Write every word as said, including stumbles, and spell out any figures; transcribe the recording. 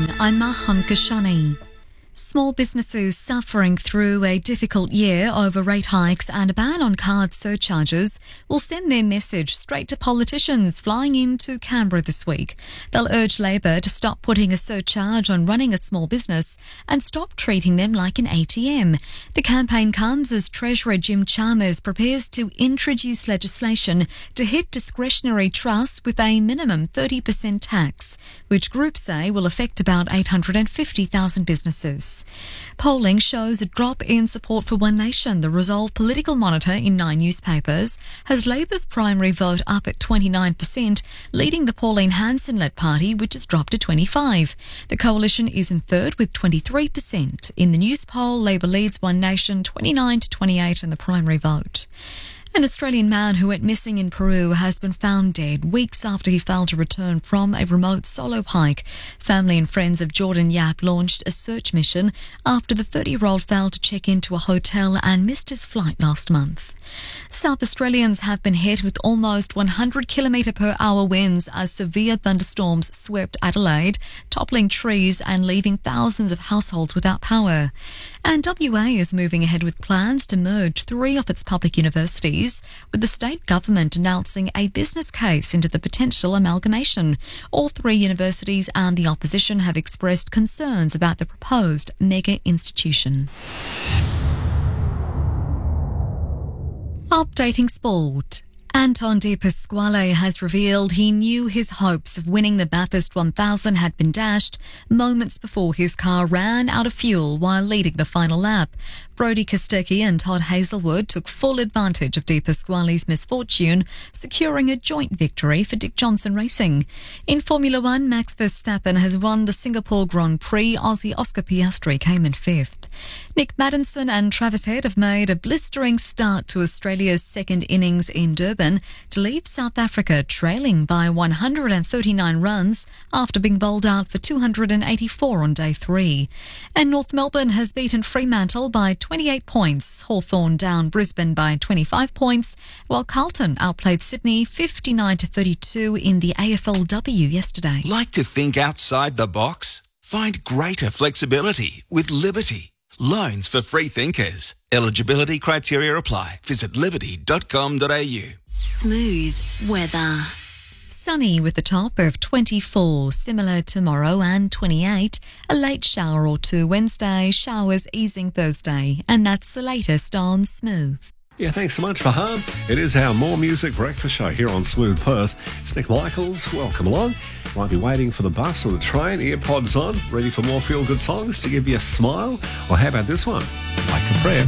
morning, I'm Maham Kashani. Small businesses suffering through a difficult year over rate hikes and a ban on card surcharges will send their message straight to politicians flying into Canberra this week. They'll urge Labor to stop putting a surcharge on running a small business and stop treating them like an A T M. The campaign comes as Treasurer Jim Chalmers prepares to introduce legislation to hit discretionary trusts with a minimum thirty percent tax, which groups say will affect about eight hundred fifty thousand businesses. Polling shows a drop in support for One Nation. The Resolve Political Monitor in nine newspapers has Labor's primary vote up at twenty-nine percent, leading the Pauline Hanson-led party, which has dropped to twenty-five. The coalition is in third with twenty-three percent. In the news poll, Labor leads One Nation twenty-nine to twenty-eight in the primary vote. An Australian man who went missing in Peru has been found dead weeks after he failed to return from a remote solo hike. Family and friends of Jordan Yap launched a search mission after the thirty-year-old failed to check into a hotel and missed his flight last month. South Australians have been hit with almost one hundred kilometre per hour winds as severe thunderstorms swept Adelaide, toppling trees and leaving thousands of households without power. And W A is moving ahead with plans to merge three of its public universities, with the state government announcing a business case into the potential amalgamation. All three universities and the opposition have expressed concerns about the proposed mega institution. Updating sport. Anton De Pasquale has revealed he knew his hopes of winning the Bathurst one thousand had been dashed moments before his car ran out of fuel while leading the final lap. Brodie Kostecki and Todd Hazelwood took full advantage of De Pasquale's misfortune, securing a joint victory for Dick Johnson Racing. In Formula One, Max Verstappen has won the Singapore Grand Prix. Aussie Oscar Piastri came in fifth. Nick Maddinson and Travis Head have made a blistering start to Australia's second innings in Durban to leave South Africa trailing by one hundred thirty-nine runs after being bowled out for two hundred eighty-four on day three. And North Melbourne has beaten Fremantle by twenty-eight points. Hawthorn down Brisbane by twenty-five points, while Carlton outplayed Sydney fifty-nine to thirty-two in the A F L W yesterday. Like to think outside the box? Find greater flexibility with Liberty. Loans for free thinkers. Eligibility criteria apply. Visit liberty dot com dot a u. Smooth weather. Sunny with a top of twenty-four, similar tomorrow, and twenty-eight. A late shower or two Wednesday, showers easing Thursday. And that's the latest on Smooth. Yeah, thanks so much, Maham. It is our More Music breakfast show here on Smooth Perth. It's Nick Michaels. Welcome along. Might be waiting for the bus or the train, earpods on, ready for more feel-good songs to give you a smile. Or how about this one? Like a prayer.